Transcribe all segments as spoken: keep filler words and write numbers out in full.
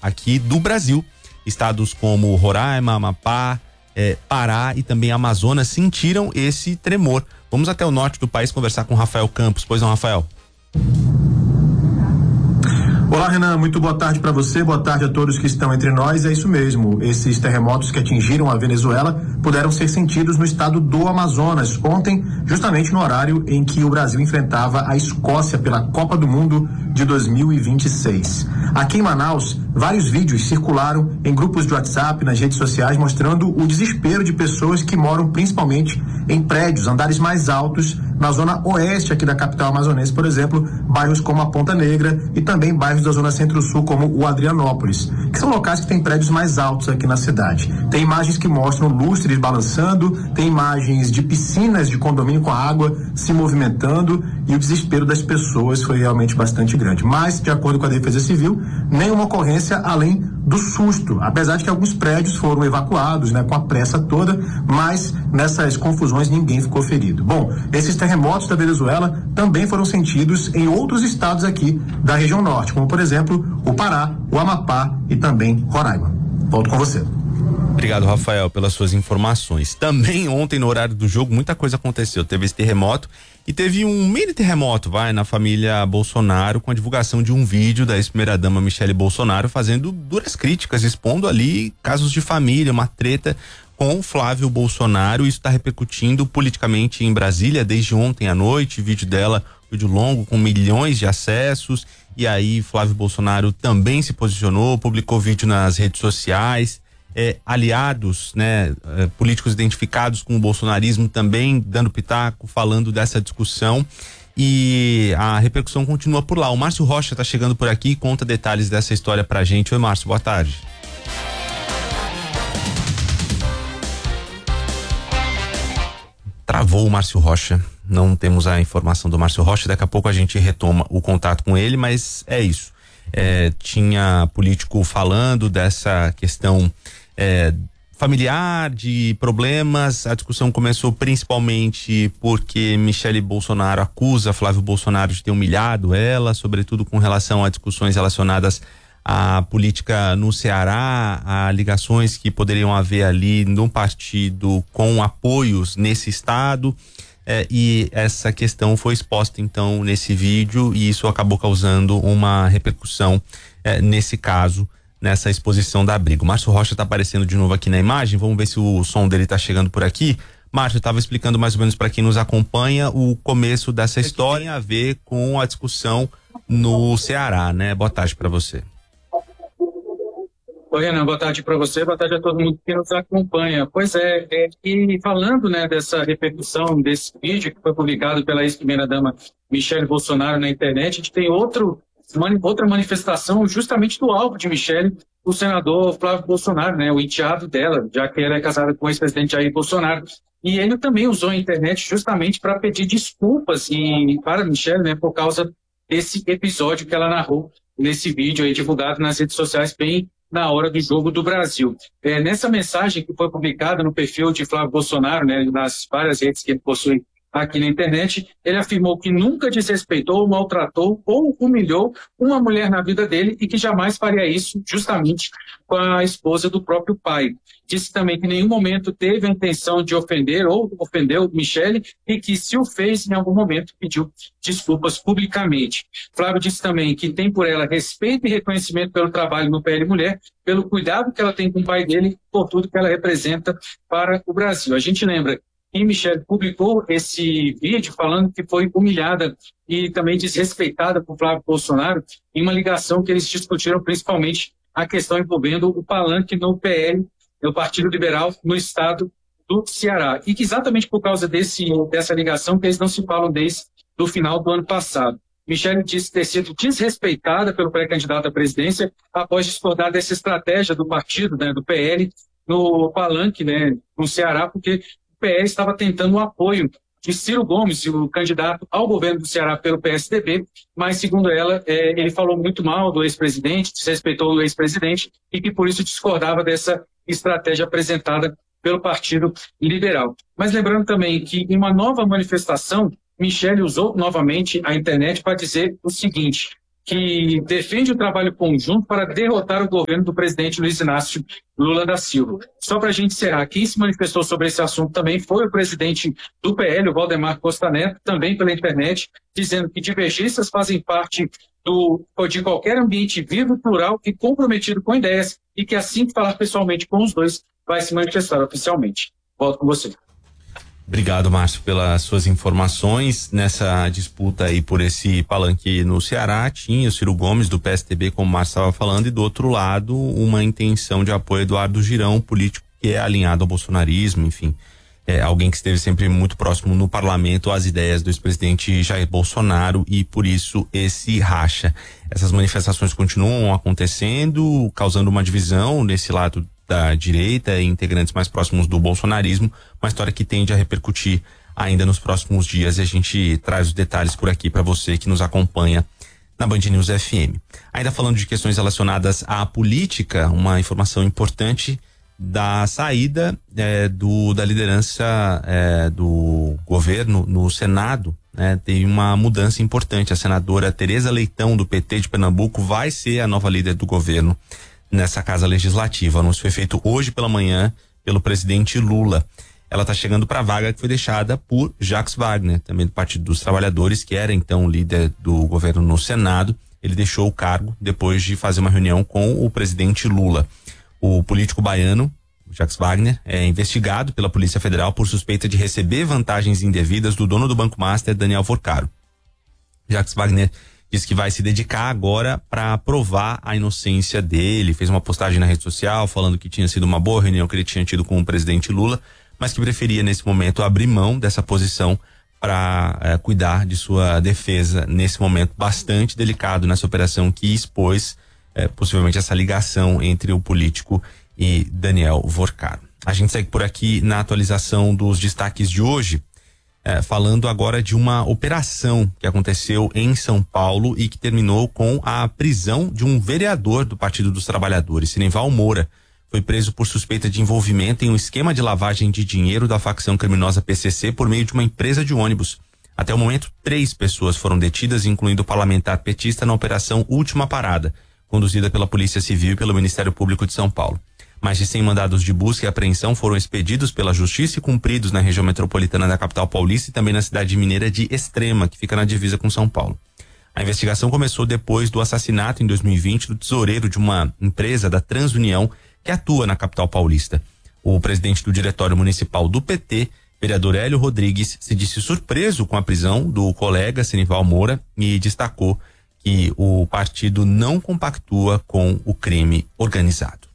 aqui do Brasil. Estados como Roraima, Amapá, é, Pará e também Amazonas sentiram esse tremor. Vamos até o norte do país conversar com Rafael Campos. Pois não, Rafael? Olá, Renan, muito boa tarde para você, boa tarde a todos que estão entre nós. É isso mesmo, esses terremotos que atingiram a Venezuela puderam ser sentidos no estado do Amazonas ontem, justamente no horário em que o Brasil enfrentava a Escócia pela Copa do Mundo de dois mil e vinte e seis. Aqui em Manaus, vários vídeos circularam em grupos de WhatsApp, nas redes sociais, mostrando o desespero de pessoas que moram principalmente em prédios, andares mais altos, na zona oeste aqui da capital amazonense, por exemplo, bairros como a Ponta Negra e também bairros da zona centro-sul como o Adrianópolis, que são locais que têm prédios mais altos aqui na cidade. Tem imagens que mostram lustres balançando, tem imagens de piscinas de condomínio com a água se movimentando e o desespero das pessoas foi realmente bastante grande. Mas, de acordo com a Defesa Civil, nenhuma ocorrência além do susto, apesar de que alguns prédios foram evacuados, né, com a pressa toda, mas nessas confusões ninguém ficou ferido. Bom, esses terremotos da Venezuela também foram sentidos em outros estados aqui da região norte, como por exemplo o Pará, o Amapá e também Roraima. Volto com você. Obrigado, Rafael, pelas suas informações. Também ontem, no horário do jogo, muita coisa aconteceu. Teve esse terremoto e teve um mini terremoto, vai, na família Bolsonaro, com a divulgação de um vídeo da ex-primeira-dama Michele Bolsonaro fazendo duras críticas, expondo ali casos de família, uma treta com Flávio Bolsonaro. Isso está repercutindo politicamente em Brasília desde ontem à noite. Vídeo dela, vídeo longo com milhões de acessos. E aí Flávio Bolsonaro também se posicionou, publicou vídeo nas redes sociais. É, aliados, né, é, políticos identificados com o bolsonarismo também dando pitaco, falando dessa discussão, e a repercussão continua por lá. O Márcio Rocha está chegando por aqui e conta detalhes dessa história pra gente. Oi, Márcio, boa tarde. Travou o Márcio Rocha, não temos a informação do Márcio Rocha, daqui a pouco a gente retoma o contato com ele, mas é isso. É, tinha político falando dessa questão é, familiar, de problemas. A discussão começou principalmente porque Michele Bolsonaro acusa Flávio Bolsonaro de ter humilhado ela, sobretudo com relação a discussões relacionadas à política no Ceará, a ligações que poderiam haver ali no partido com apoios nesse estado. É, e essa questão foi exposta então nesse vídeo e isso acabou causando uma repercussão é, nesse caso, nessa exposição da briga. O Márcio Rocha está aparecendo de novo aqui na imagem, vamos ver se o som dele está chegando por aqui. Márcio, estava explicando mais ou menos para quem nos acompanha o começo dessa história tem a ver com a discussão no Ceará, né? Boa tarde para você. Oi, Renan, boa tarde para você, boa tarde a todo mundo que nos acompanha. Pois é, é, e falando, né, dessa repercussão desse vídeo que foi publicado pela ex-primeira-dama Michele Bolsonaro na internet, a gente tem outro, mani, outra manifestação justamente do alvo de Michele, o senador Flávio Bolsonaro, né, o enteado dela, já que ela é casada com o ex-presidente Jair Bolsonaro. E ele também usou a internet justamente para pedir desculpas e, para Michele, né, por causa desse episódio que ela narrou nesse vídeo aí divulgado nas redes sociais bem na hora do jogo do Brasil. É, nessa mensagem que foi publicada no perfil de Flávio Bolsonaro, né, nas várias redes que ele possui aqui na internet, ele afirmou que nunca desrespeitou, maltratou ou humilhou uma mulher na vida dele e que jamais faria isso justamente com a esposa do próprio pai. Disse também que em nenhum momento teve a intenção de ofender ou ofendeu Michele e que, se o fez, em algum momento pediu desculpas publicamente. Flávio disse também que tem por ela respeito e reconhecimento pelo trabalho no P L Mulher, pelo cuidado que ela tem com o pai dele, por tudo que ela representa para o Brasil. A gente lembra que Michele publicou esse vídeo falando que foi humilhada e também desrespeitada por Flávio Bolsonaro em uma ligação que eles discutiram principalmente a questão envolvendo o palanque no P L, no Partido Liberal, no estado do Ceará. E que exatamente por causa desse, dessa ligação que eles não se falam desde o final do ano passado. Michele disse ter sido desrespeitada pelo pré-candidato à presidência após discordar dessa estratégia do partido, né, do P L, no palanque, né, no Ceará, porque o P L estava tentando o apoio de Ciro Gomes, o candidato ao governo do Ceará pelo P S D B, mas, segundo ela, é, ele falou muito mal do ex-presidente, desrespeitou o ex-presidente e que, por isso, discordava dessa estratégia apresentada pelo Partido Liberal. Mas lembrando também que, em uma nova manifestação, Michele usou novamente a internet para dizer o seguinte, que defende o trabalho conjunto para derrotar o governo do presidente Luiz Inácio Lula da Silva. Só para a gente encerrar, quem se manifestou sobre esse assunto também foi o presidente do P L, o Valdemar Costa Neto, também pela internet, dizendo que divergências fazem parte do, de qualquer ambiente vivo, plural e comprometido com ideias, e que assim que falar pessoalmente com os dois, vai se manifestar oficialmente. Volto com você. Obrigado, Márcio, pelas suas informações. Nessa disputa aí por esse palanque no Ceará, tinha o Ciro Gomes do P S D B, como o Márcio estava falando, e do outro lado, uma intenção de apoio a Eduardo Girão, político que é alinhado ao bolsonarismo, enfim, é alguém que esteve sempre muito próximo no parlamento às ideias do ex-presidente Jair Bolsonaro, e por isso esse racha. Essas manifestações continuam acontecendo, causando uma divisão nesse lado da direita e integrantes mais próximos do bolsonarismo, uma história que tende a repercutir ainda nos próximos dias, e a gente traz os detalhes por aqui para você que nos acompanha na Band News F M. Ainda falando de questões relacionadas à política, uma informação importante da saída eh, do, da liderança eh, do governo no Senado, né? Tem uma mudança importante. A senadora Tereza Leitão, do P T de Pernambuco, vai ser a nova líder do governo nessa casa legislativa. O anúncio foi feito hoje pela manhã pelo presidente Lula. Ela está chegando para a vaga que foi deixada por Jacques Wagner, também do Partido dos Trabalhadores, que era então líder do governo no Senado. Ele deixou o cargo depois de fazer uma reunião com o presidente Lula. O político baiano, Jacques Wagner, é investigado pela Polícia Federal por suspeita de receber vantagens indevidas do dono do Banco Master, Daniel Vorcaro. Jacques Wagner diz que vai se dedicar agora para provar a inocência dele. Fez uma postagem na rede social falando que tinha sido uma boa reunião que ele tinha tido com o presidente Lula, mas que preferia nesse momento abrir mão dessa posição para eh, cuidar de sua defesa nesse momento bastante delicado nessa operação que expôs eh, possivelmente essa ligação entre o político e Daniel Vorcaro. A gente segue por aqui na atualização dos destaques de hoje. É, falando agora de uma operação que aconteceu em São Paulo e que terminou com a prisão de um vereador do Partido dos Trabalhadores, Sinival Moura. Foi preso por suspeita de envolvimento em um esquema de lavagem de dinheiro da facção criminosa P C C por meio de uma empresa de ônibus. Até o momento, três pessoas foram detidas, incluindo o parlamentar petista, na operação Última Parada, conduzida pela Polícia Civil e pelo Ministério Público de São Paulo. Mais de cem mandados de busca e apreensão foram expedidos pela Justiça e cumpridos na região metropolitana da capital paulista e também na cidade mineira de Extrema, que fica na divisa com São Paulo. A investigação começou depois do assassinato em dois mil e vinte do tesoureiro de uma empresa da Transunião que atua na capital paulista. O presidente do Diretório Municipal do P T, vereador Hélio Rodrigues, se disse surpreso com a prisão do colega Sinival Moura e destacou que o partido não compactua com o crime organizado.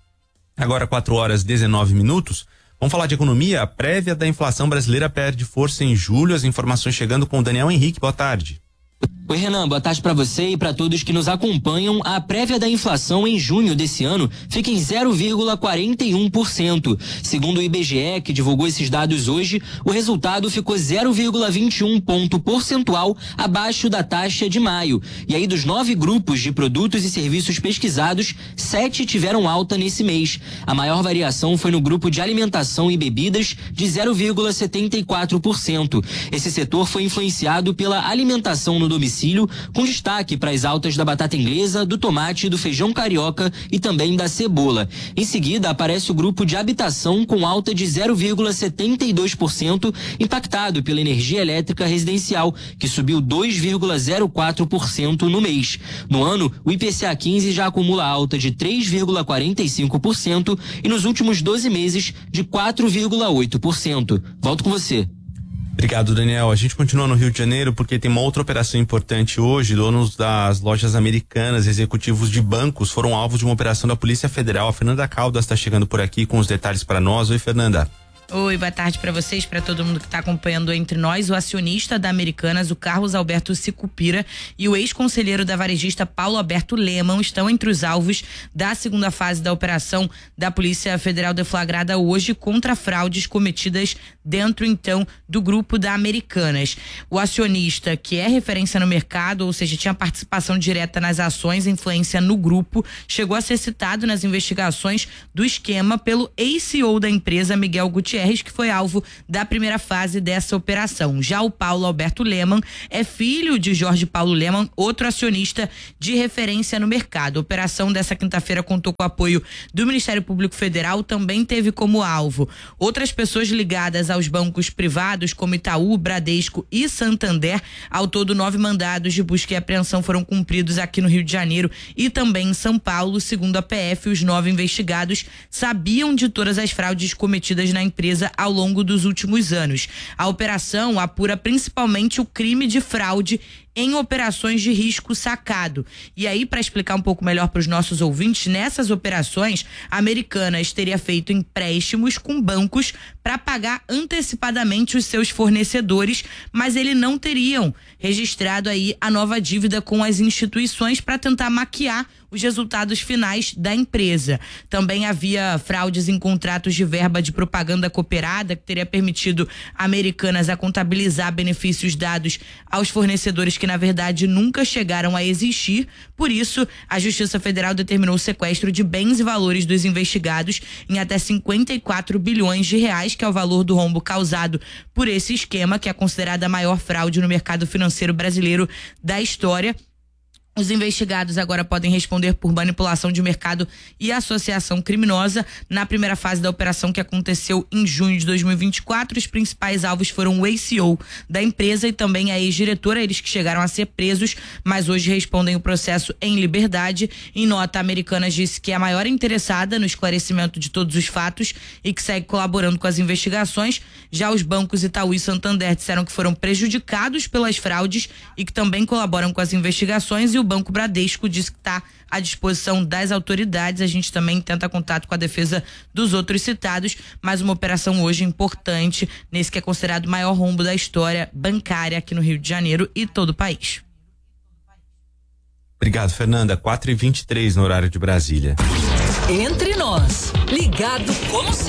Agora quatro horas e dezenove minutos. Vamos falar de economia. A prévia da inflação brasileira perde força em julho. As informações chegando com o Daniel Henrique. Boa tarde. Oi, Renan, boa tarde para você e para todos que nos acompanham. A prévia da inflação em junho desse ano fica em zero vírgula quarenta e um por cento. Segundo o I B G E, que divulgou esses dados hoje, o resultado ficou zero vírgula vinte e um ponto percentual abaixo da taxa de maio. E aí, dos nove grupos de produtos e serviços pesquisados, sete tiveram alta nesse mês. A maior variação foi no grupo de alimentação e bebidas, de zero vírgula setenta e quatro por cento. Esse setor foi influenciado pela alimentação no domicílio, com destaque para as altas da batata inglesa, do tomate, do feijão carioca e também da cebola. Em seguida, aparece o grupo de habitação com alta de zero vírgula setenta e dois por cento, impactado pela energia elétrica residencial, que subiu dois vírgula zero quatro por cento no mês. No ano, o I P C A quinze já acumula alta de três vírgula quarenta e cinco por cento e nos últimos doze meses de quatro vírgula oito por cento. Volto com você. Obrigado, Daniel. A gente continua no Rio de Janeiro porque tem uma outra operação importante hoje. Donos das lojas americanas, executivos de bancos foram alvos de uma operação da Polícia Federal. A Fernanda Caldas está chegando por aqui com os detalhes para nós. Oi, Fernanda. Oi, boa tarde para vocês, para todo mundo que está acompanhando entre nós. O acionista da Americanas, o Carlos Alberto Sicupira, e o ex-conselheiro da varejista Paulo Alberto Leman estão entre os alvos da segunda fase da operação da Polícia Federal deflagrada hoje contra fraudes cometidas dentro, então, do grupo da Americanas. O acionista, que é referência no mercado, ou seja, tinha participação direta nas ações, influência no grupo, chegou a ser citado nas investigações do esquema pelo ex-C E O da empresa, Miguel Gutierrez. Gutierrez, que foi alvo da primeira fase dessa operação. Já o Paulo Alberto Lemann é filho de Jorge Paulo Lemann, outro acionista de referência no mercado. A operação dessa quinta-feira contou com o apoio do Ministério Público Federal, também teve como alvo outras pessoas ligadas aos bancos privados, como Itaú, Bradesco e Santander. Ao todo, nove mandados de busca e apreensão foram cumpridos aqui no Rio de Janeiro e também em São Paulo. Segundo a P F, os nove investigados sabiam de todas as fraudes cometidas na empresa ao longo dos últimos anos. A operação apura principalmente o crime de fraude em operações de risco sacado. E aí, para explicar um pouco melhor para os nossos ouvintes, nessas operações, a Americanas teria feito empréstimos com bancos para pagar antecipadamente os seus fornecedores, mas eles não teriam registrado aí a nova dívida com as instituições para tentar maquiar os resultados finais da empresa. Também havia fraudes em contratos de verba de propaganda cooperada, que teria permitido a Americanas a contabilizar benefícios dados aos fornecedores que, na verdade, nunca chegaram a existir. Por isso, a Justiça Federal determinou o sequestro de bens e valores dos investigados em até cinquenta e quatro bilhões de reais, que é o valor do rombo causado por esse esquema, que é considerada a maior fraude no mercado financeiro brasileiro da história. Os investigados agora podem responder por manipulação de mercado e associação criminosa. Na primeira fase da operação, que aconteceu em junho de dois mil e vinte e quatro, os principais alvos foram o ex-C E O da empresa e também a ex-diretora, eles que chegaram a ser presos, mas hoje respondem o processo em liberdade. Em nota, a Americanas disse que é a maior interessada no esclarecimento de todos os fatos e que segue colaborando com as investigações. Já os bancos Itaú e Santander disseram que foram prejudicados pelas fraudes e que também colaboram com as investigações, e o Banco Bradesco diz que está à disposição das autoridades. A gente também tenta contato com a defesa dos outros citados, mas uma operação hoje importante nesse que é considerado o maior rombo da história bancária aqui no Rio de Janeiro e todo o país. Obrigado, Fernanda. quatro e vinte e três no horário de Brasília. Entre nós, ligado como sempre.